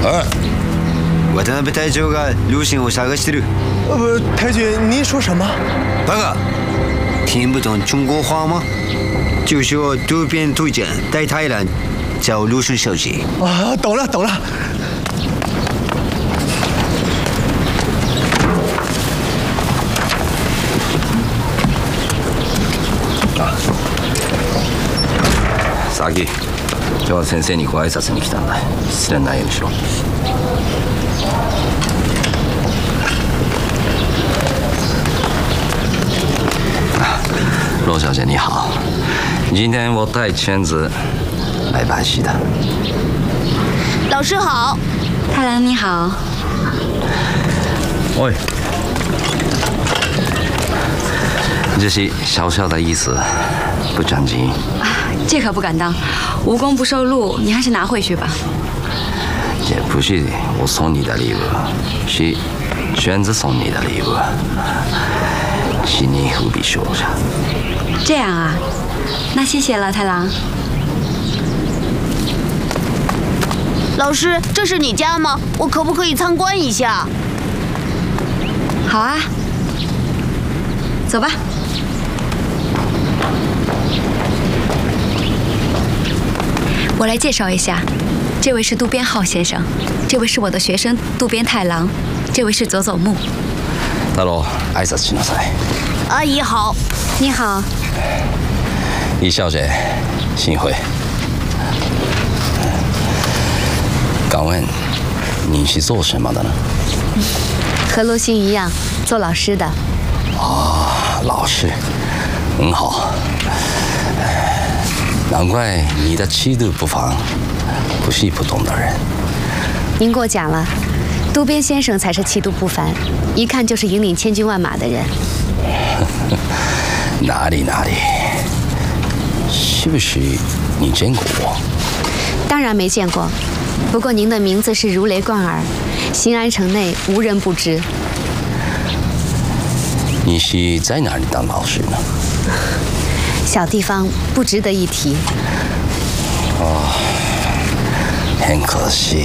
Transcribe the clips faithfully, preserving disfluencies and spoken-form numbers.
哎， 渡辺隊長が両親を探してる。 呃不，太君，您说什么？ 大哥，听不懂中国话吗？就说渡边队长在台湾找陆顺小姐。 啊，懂了懂了。 さき、今日は先生にご挨拶に来たんだ。失礼ないようにしろ。罗小姐你好，今天我带圈子来拍戏的。 老师好， 太郎你好。 喂，这是小小的意思，不讲经。 啊，这可不敢当，无功不受禄，你还是拿回去吧。 这不是我送你的礼物，是圈子送你的礼物，请你务必收下。 这样啊，那谢谢了，太郎。 老师，这是你家吗？我可不可以参观一下？ 好啊，走吧。我来介绍一下，这位是渡边浩先生，这位是我的学生渡边太郎，这位是佐佐木。 太郎，挨拶しなさい。 阿姨好。 你好。 李小姐，幸会。敢问你是做什么的呢？ 和陆逊一样，做老师的。 哦，老师，很好。难怪你的气度不凡，不是普通的人。 您过奖了，渡边先生才是气度不凡，一看就是引领千军万马的人。 哪里哪里，是不是你见过我？ 当然没见过，不过您的名字是如雷贯耳，新安城内无人不知。 你是在哪里当老师呢？ 小地方不值得一提。 哦，很可惜。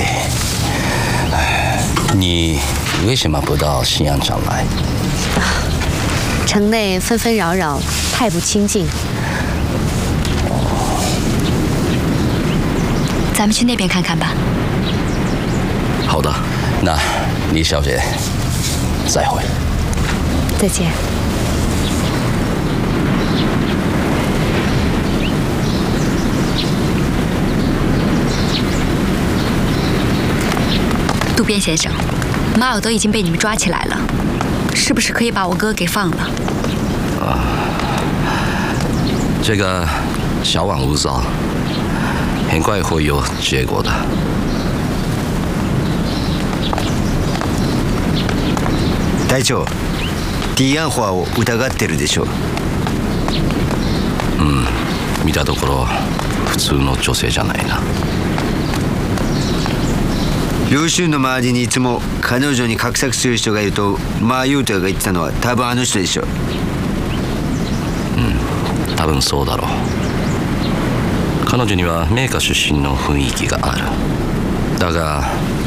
你为什么不到新安城来？ 城内纷纷扰扰，太不清静。咱们去那边看看吧。 好的，那李小姐，再会。 再见。渡边先生，马尔都已经被你们抓起来了，是不是可以把我哥给放了？ 啊，这个小王无招，很快会有结果的。 隊長、D アンファを疑ってるでしょ。 うん、見たところ普通の女性じゃないな。 両親の周りにいつも彼女に画策する人がいるとマーユータが言ってたのは多分あの人でしょ。 うん、多分そうだろう。彼女には名家出身の雰囲気がある。だが